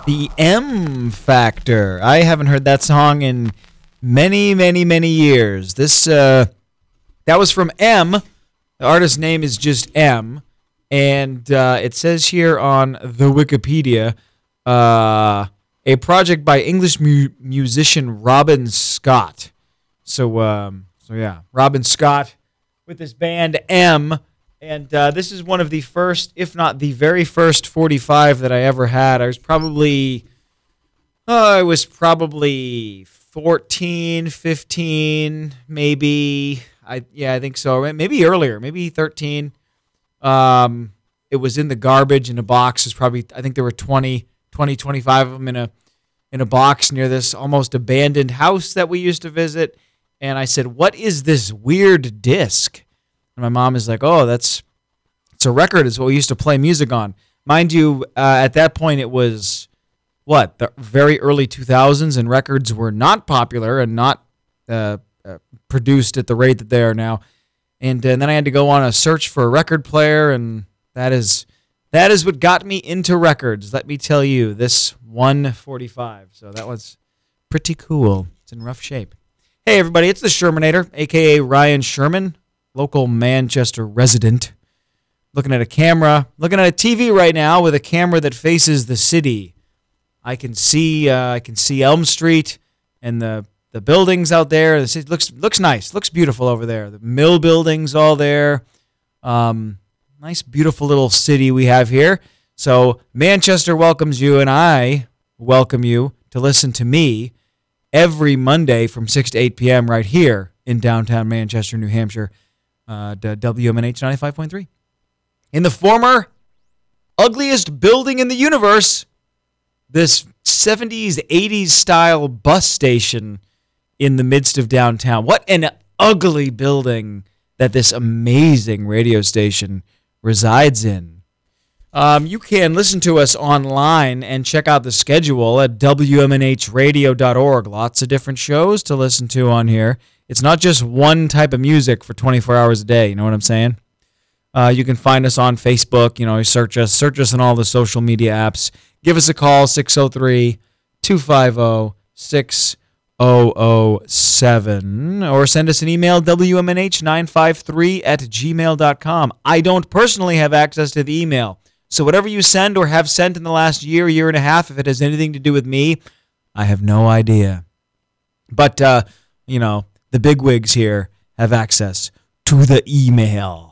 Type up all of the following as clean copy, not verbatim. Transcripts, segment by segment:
The M Factor. I haven't heard that song in many, many, many years. That was from M. The artist's name is just M. And it says here on the Wikipedia, a project by English musician Robin Scott. So yeah, Robin Scott with this band M. And this is one of the first, if not the very first 45 that I ever had. I was probably 14, 15, maybe. I think so. Maybe earlier, maybe 13. It was in the garbage in a box. I think there were 20, 25 of them in a box near this almost abandoned house that we used to visit. And I said, "What is this weird disc?" And my mom is like, "Oh, it's a record. It's what we used to play music on." Mind you, at that point it was the very early 2000s, and records were not popular and not produced at the rate that they are now. And then I had to go on a search for a record player, and that is what got me into records. Let me tell you, this 145. So that was pretty cool. It's in rough shape. Hey everybody, it's the Shermanator, aka Ryan Sherman, local Manchester resident. Looking at a TV right now with a camera that faces the city. I can see Elm Street and the buildings out there. The city looks nice, looks beautiful over there. The mill buildings all there. Nice, beautiful little city we have here. So Manchester welcomes you, and I welcome you to listen to me every Monday from 6 to 8 p.m. right here in downtown Manchester, New Hampshire, WMNH 95.3. In the former ugliest building in the universe, this 70s, 80s style bus station in the midst of downtown. What an ugly building that this amazing radio station resides in. You can listen to us online and check out the schedule at WMNHradio.org. Lots of different shows to listen to on here. It's not just one type of music for 24 hours a day. You know what I'm saying? You can find us on Facebook. Search us on all the social media apps. Give us a call, 603-250-6007, or send us an email, WMNH953@gmail.com. I don't personally have access to the email, so whatever you send or have sent in the last year and a half, if it has anything to do with me, I have no idea. But, the bigwigs here have access to the email,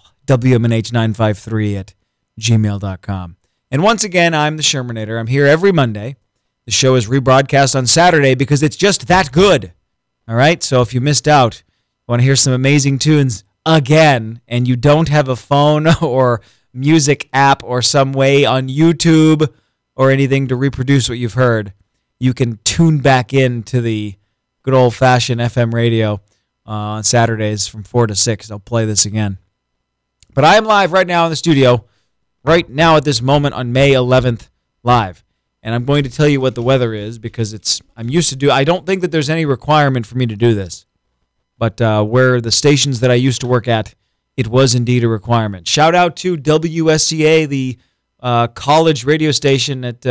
WMNH953@gmail.com. And once again, I'm the Shermanator. I'm here every Monday. The show is rebroadcast on Saturday because it's just that good. All right? So if you missed out, want to hear some amazing tunes again, and you don't have a phone or music app or some way on YouTube or anything to reproduce what you've heard, you can tune back in to the good old-fashioned FM radio on Saturdays from 4 to 6. I'll play this again. But I am live right now in the studio, right now at this moment on May 11th, live. And I'm going to tell you what the weather is because I'm used to I don't think that there's any requirement for me to do this. But where the stations that I used to work at, it was indeed a requirement. Shout out to WSCA, the college radio station at,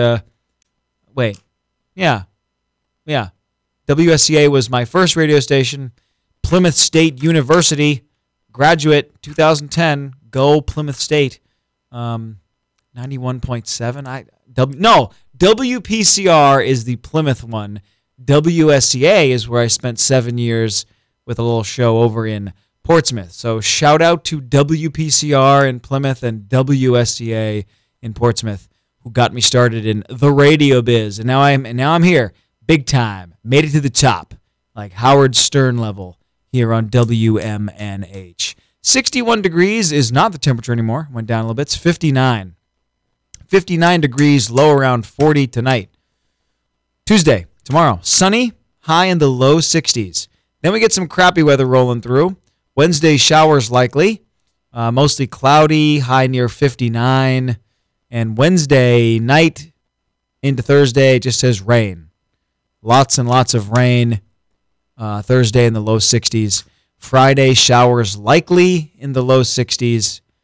WSCA was my first radio station. Plymouth State University, graduate 2010, go Plymouth State. 91.7. WPCR is the Plymouth one. WSCA is where I spent 7 years with a little show over in Portsmouth. So shout out to WPCR in Plymouth and WSCA in Portsmouth, who got me started in the radio biz. And now I'm here, big time, made it to the top, like Howard Stern level here on WMNH. 61 degrees is not the temperature anymore. Went down a little bit. It's 59. 59 degrees, low around 40 tonight. Tuesday, tomorrow, sunny, high in the low 60s. Then we get some crappy weather rolling through. Wednesday, showers likely. Mostly cloudy, high near 59. And Wednesday night into Thursday, it just says rain. Lots and lots of rain. Thursday in the low 60s. Friday, showers likely in the low 60s.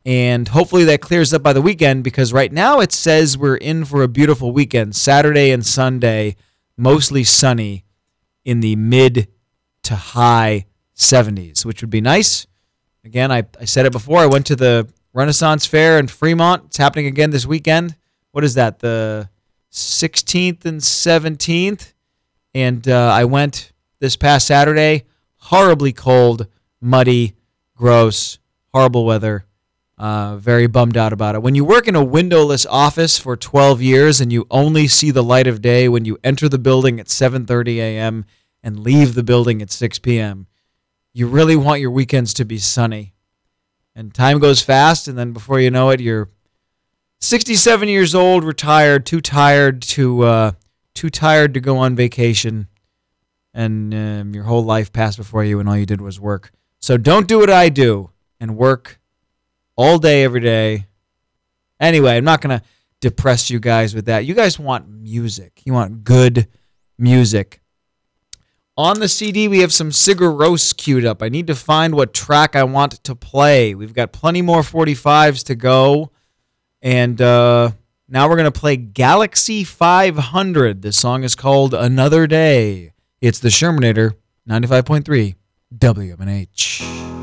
And hopefully that clears up by the weekend, because right now it says we're in for a beautiful weekend. Saturday and Sunday, mostly sunny in the mid to high 70s, which would be nice. Again, I said it before. I went to the Renaissance Fair in Fremont. It's happening again this weekend. What is that, the 16th and 17th? And I went this past Saturday. Horribly cold, muddy, gross, horrible weather. Very bummed out about it. When you work in a windowless office for 12 years and you only see the light of day when you enter the building at 7:30 a.m. and leave the building at 6 p.m., you really want your weekends to be sunny. And time goes fast, and then before you know it, you're 67 years old, retired, too tired to go on vacation, and your whole life passed before you, and all you did was work. So don't do what I do and work all day, every day. Anyway, I'm not going to depress you guys with that. You guys want music. You want good music. On the CD, we have some Sigur Rós queued up. I need to find what track I want to play. We've got plenty more 45s to go. And now we're going to play Galaxy 500. This song is called Another Day. It's the Shermanator, 95.3 WMNH.